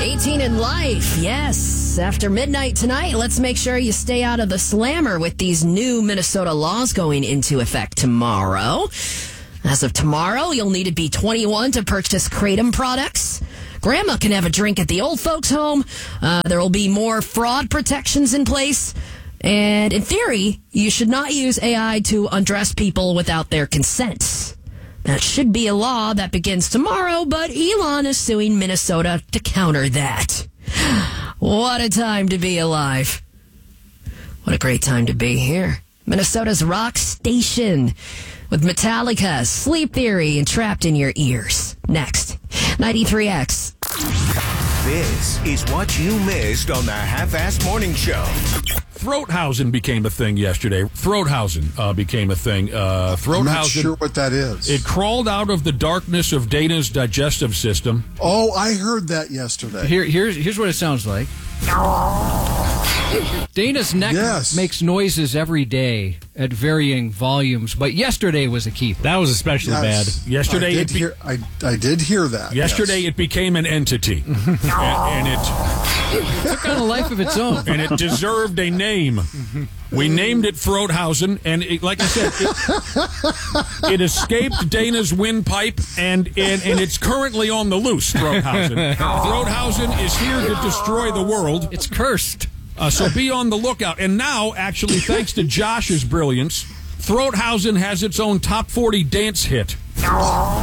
18 in life, yes. After midnight tonight, let's make sure you stay out of the slammer with these new Minnesota laws going into effect tomorrow. As of tomorrow, you'll need to be 21 to purchase Kratom products. Grandma can have a drink at the old folks' home. There will be more fraud protections in place. And in theory, you should not use AI to undress people without their consent. That should be a law that begins tomorrow, but Elon is suing Minnesota to counter that. What a time to be alive. What a great time to be here. Minnesota's rock station with Metallica, Sleep Theory, and Trapped in Your Ears. Next, 93X. This is what you missed on the Half-Assed Morning Show. Throathausen became a thing yesterday. Throathausen became a thing. I'm not sure what that is. It crawled out of the darkness of Dana's digestive system. Oh, I heard that yesterday. Here's what it sounds like. Dana's neck makes noises every day at varying volumes, but yesterday was a keeper. That was especially bad. Yesterday, I did hear that. Yesterday, it became an entity, and it took on a life of its own, and it deserved a name. We named it Throathausen, and like I said, it escaped Dana's windpipe, and it's currently on the loose. Throathausen. Throathausen is here to destroy the world. It's cursed. So be on the lookout. And now, actually, thanks to Josh's brilliance, Throathausen has its own top 40 dance hit.